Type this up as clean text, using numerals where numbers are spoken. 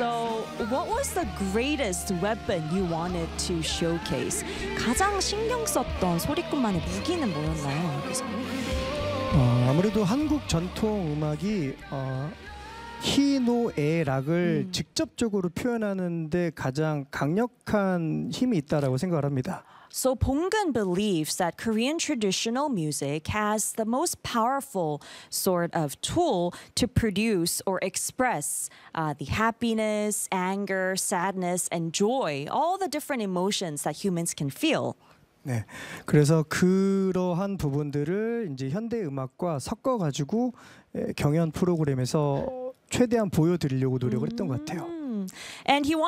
So, what was the greatest weapon you wanted to showcase? 가장 신경 썼던 소리꾼만의 무기는 뭐였나요? 여기서? 아무래도 한국 전통 음악이 희노애 락을 직접적으로 표현하는데 가장 강력한 힘이 있다라고 생각을 합니다. So Ponggun believes that Korean traditional music has the most powerful sort of tool to produce or express the happiness, anger, sadness, and joy, all the different emotions that humans can feel. 네, 그래서 그러한 부분들을 이제 현대 음악과 섞어 가지고 경연 프로그램에서 최대한 보여드리려고 노력을 했던 것 같아요. And he